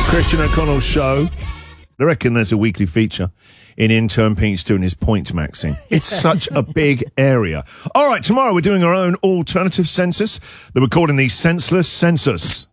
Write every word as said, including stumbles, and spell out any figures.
Christian O'Connell's show. I reckon there's a weekly feature in Intern Pete's doing his point maxing. It's such a big area. All right, tomorrow we're doing our own alternative census that we're calling the Senseless Census.